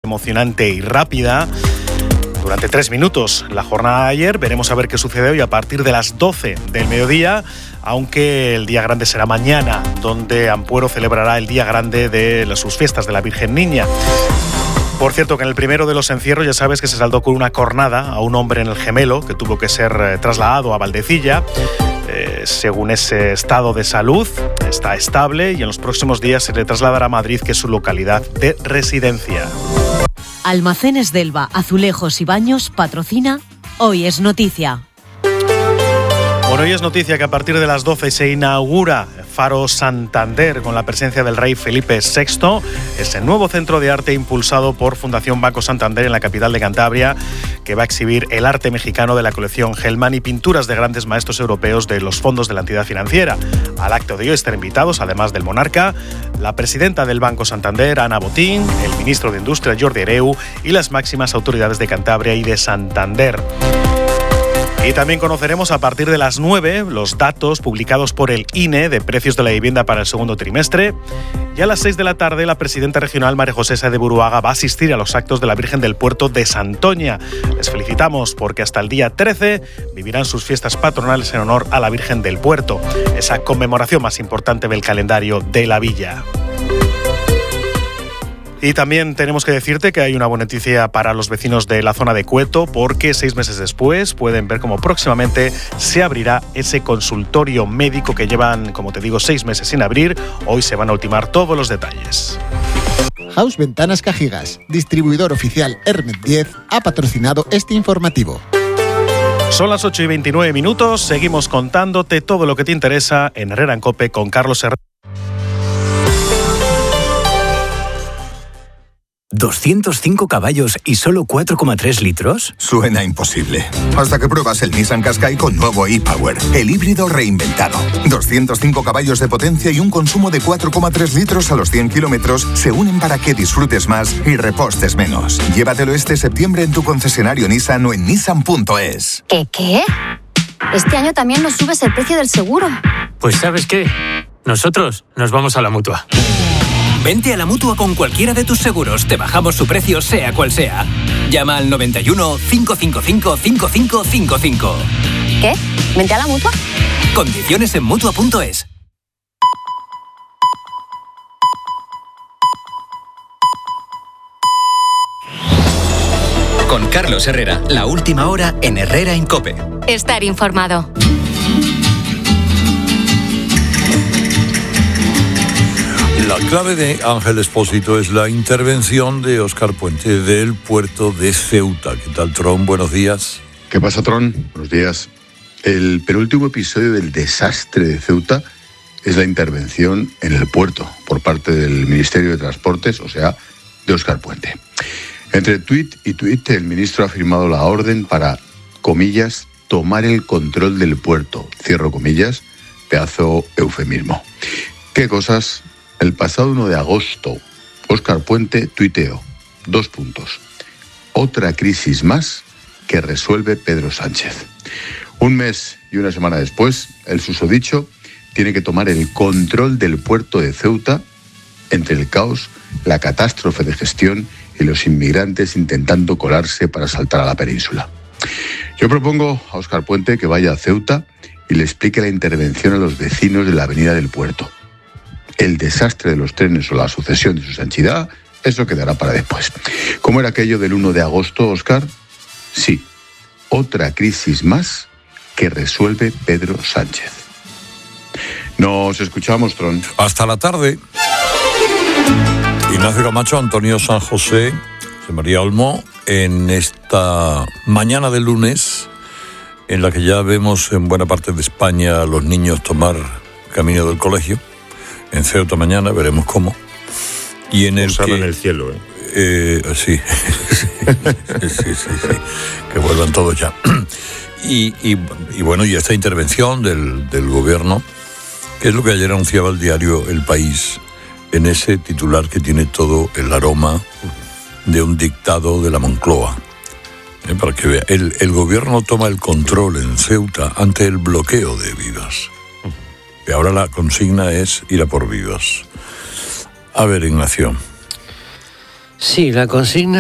emocionante y rápida. Durante 3 minutos la jornada de ayer, veremos a ver qué sucede hoy a partir de las 12 del mediodía, aunque el día grande será mañana, donde Ampuero celebrará el día grande de sus fiestas de la Virgen Niña. Por cierto, que en el primero de los encierros ya sabes que se saldó con una cornada a un hombre en el Gemelo que tuvo que ser trasladado a Valdecilla. Según ese estado de salud, está estable y en los próximos días se le trasladará a Madrid, que es su localidad de residencia. Almacenes Delva, Azulejos y Baños patrocina Hoy es Noticia. Bueno, hoy es noticia que a partir de las 12 se inaugura Faro Santander con la presencia del rey Felipe VI, ese nuevo centro de arte impulsado por Fundación Banco Santander en la capital de Cantabria, que va a exhibir el arte mexicano de la colección Hellman y pinturas de grandes maestros europeos de los fondos de la entidad financiera. Al acto de hoy están invitados, además del monarca, la presidenta del Banco Santander, Ana Botín, el ministro de Industria, Jordi Hereu, y las máximas autoridades de Cantabria y de Santander. Y también conoceremos a partir de las 9 los datos publicados por el INE de precios de la vivienda para el segundo trimestre. Y a las 6 de la tarde la presidenta regional María José Sáez de Buruaga va a asistir a los actos de la Virgen del Puerto de Santoña. Les felicitamos porque hasta el día 13 vivirán sus fiestas patronales en honor a la Virgen del Puerto, esa conmemoración más importante del calendario de la villa. Y también tenemos que decirte que hay una buena noticia para los vecinos de la zona de Cueto, porque 6 meses después pueden ver cómo próximamente se abrirá ese consultorio médico que llevan, como te digo, 6 meses sin abrir. Hoy se van a ultimar todos los detalles. House Ventanas Cajigas, distribuidor oficial Hermet 10, ha patrocinado este informativo. Son las 8:29, seguimos contándote todo lo que te interesa en Herrera en COPE con Carlos Herrera. 205 caballos y solo 4,3 litros. Suena imposible. Hasta que pruebas el Nissan Qashqai con nuevo e-Power, el híbrido reinventado. 205 caballos de potencia y un consumo de 4,3 litros a los 100 kilómetros se unen para que disfrutes más y repostes menos. Llévatelo este septiembre en tu concesionario Nissan o en nissan.es. ¿Qué? Este año también nos subes el precio del seguro. Pues ¿sabes qué? Nosotros nos vamos a la Mutua. Vente a la Mutua con cualquiera de tus seguros. Te bajamos su precio, sea cual sea. Llama al 91 555 5555. ¿Qué? ¿Vente a la Mutua? Condiciones en Mutua.es. Con Carlos Herrera, la última hora en Herrera en COPE. Estar informado. La clave de Ángel Expósito es la intervención de Óscar Puente del puerto de Ceuta. ¿Qué tal, Tron? Buenos días. ¿Qué pasa, Tron? Buenos días. El penúltimo episodio del desastre de Ceuta es la intervención en el puerto por parte del Ministerio de Transportes, o sea, de Óscar Puente. Entre tuit y tuit, el ministro ha firmado la orden para, comillas, tomar el control del puerto, cierro comillas, pedazo eufemismo. ¿Qué cosas? El pasado 1 de agosto, Óscar Puente tuiteó, 2 puntos. Otra crisis más que resuelve Pedro Sánchez. Un mes y una semana después, el susodicho tiene que tomar el control del puerto de Ceuta entre el caos, la catástrofe de gestión y los inmigrantes intentando colarse para saltar a la península. Yo propongo a Óscar Puente que vaya a Ceuta y le explique la intervención a los vecinos de la avenida del puerto. El desastre de los trenes o la sucesión de su sanchidad, eso quedará para después. ¿Cómo era aquello del 1 de agosto, Óscar? Sí, otra crisis más que resuelve Pedro Sánchez. Nos escuchamos, Tron. Hasta la tarde. Ignacio Camacho, Antonio San José, José María Olmo, en esta mañana de lunes, en la que ya vemos en buena parte de España a los niños tomar camino del colegio. En Ceuta mañana veremos cómo. Y en el que... en el cielo, sí. Que vuelvan todos ya. Y bueno, y esta intervención del gobierno, que es lo que ayer anunciaba el diario El País, en ese titular que tiene todo el aroma de un dictado de la Moncloa. Para que vea, el gobierno toma el control en Ceuta ante el bloqueo de Vidas. Y ahora la consigna es ir a por Vidas. A ver, Ignacio. Sí, la consigna